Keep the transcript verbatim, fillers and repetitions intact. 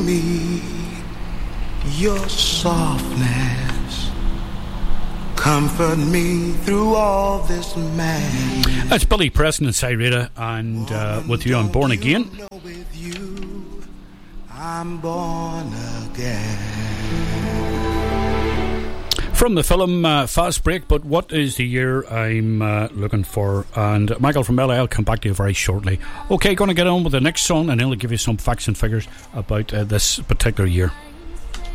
me your softness, comfort me through all this madness. That's Billy Preston and Cyrita, and uh, with you on Born Again. With you, I'm born again. From the film uh, Fast Break, but what is the year I'm uh, looking for? And Michael from L A, I'll come back to you very shortly. Okay, going to get on with the next song, and then I'll give you some facts and figures about uh, this particular year.